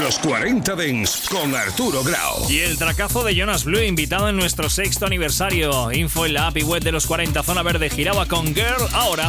los 40 Dance con Arturo Grau. Y el tracazo de Jonas Blue, invitado en nuestro 6º aniversario. Info en la app y web de los 40, Zona Verde, giraba con Girl. Ahora